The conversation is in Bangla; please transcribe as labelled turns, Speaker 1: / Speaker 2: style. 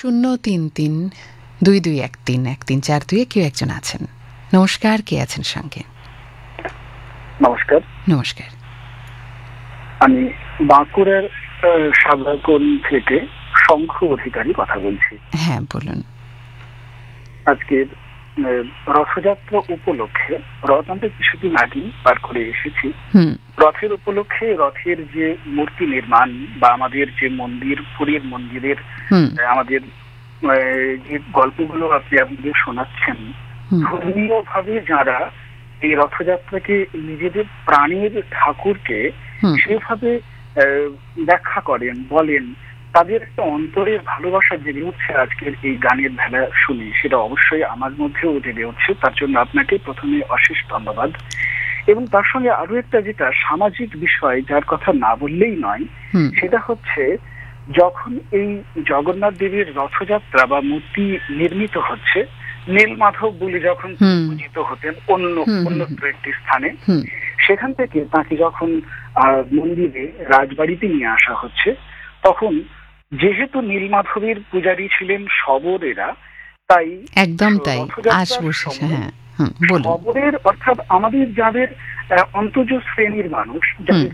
Speaker 1: 033-2213-134 কেউ একজন আছেন। নমস্কার, কে আছেন সঙ্গে?
Speaker 2: নমস্কার।
Speaker 1: নমস্কার।
Speaker 2: আমি বাঁকুড়ার সাবরকোন থেকে শঙ্খ অধিকারী কথা বলছি।
Speaker 1: হ্যাঁ, বলুন।
Speaker 2: আজকের রথযাত্রা উপলক্ষে রথ আমরা কিছুদিন আগেই পার করে এসেছি। রথের উপলক্ষে রথের যে মূর্তি নির্মাণ বা আমাদের যে মন্দির, পুরীর মন্দিরের আমাদের যে গল্পগুলো আপনি আপনাদের শোনাচ্ছেন, ধর্মীয় ভাবে যারা এই রথযাত্রাকে নিজেদের প্রাণের ঠাকুরকে সেভাবে ব্যাখ্যা করেন, বলেন, তাদের একটা অন্তরের ভালোবাসা জেগে উঠছে আজকের এই গানের ভেলা শুনে। সেটা অবশ্যই আমার মধ্যেও জেগে উঠছে। তার জন্য আপনাকে প্রথমে অশেষ ধন্যবাদ। এবং তার সঙ্গে আরো একটা যেটা সামাজিক বিষয়, যার কথা না বললেই নয়, সেটা হচ্ছে যখন এই জগন্নাথ দেবের রথযাত্রা বা মূর্তি নির্মিত হচ্ছে, নীলমাধব বলে যখন পূজিত হতেন অন্যত্র একটি স্থানে, সেখান থেকে তাকে যখন মন্দিরে রাজবাড়িতে নিয়ে আসা হচ্ছে, তখন যেহেতু নীলমাধবের পূজারী ছিলেন শবরেরা, তাই
Speaker 1: একদম তাই
Speaker 2: শবরের অর্থাৎ আমাদের যাদের অন্তর্জ শ্রেণীর মানুষ, যাদের